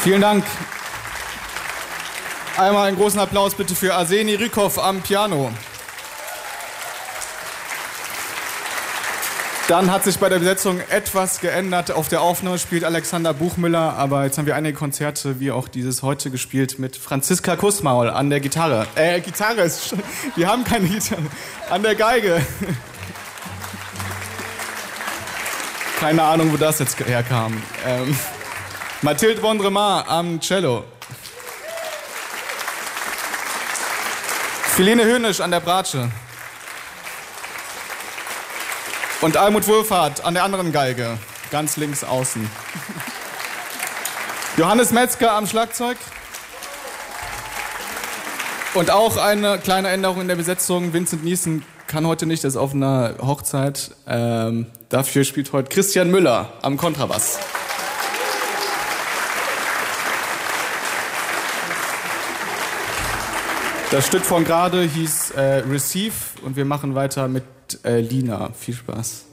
Vielen Dank. Einmal einen großen Applaus bitte für Arseni Rykov am Piano. Dann hat sich bei der Besetzung etwas geändert. Auf der Aufnahme spielt Alexander Buchmüller, aber jetzt haben wir einige Konzerte, wie auch dieses heute, gespielt mit Franziska Kussmaul an der Gitarre. Gitarre ist... Wir haben keine Gitarre. An der Geige. Keine Ahnung, wo das jetzt herkam. Mathilde Wondremar am Cello. Philine Hönisch an der Bratsche. Und Almut Wohlfahrt an der anderen Geige, ganz links außen. Johannes Metzger am Schlagzeug. Und auch eine kleine Änderung in der Besetzung. Vincent Niesen kann heute nicht, ist auf einer Hochzeit. Dafür spielt heute Christian Müller am Kontrabass. Das Stück von gerade hieß Receive und wir machen weiter mit Lina. Viel Spaß.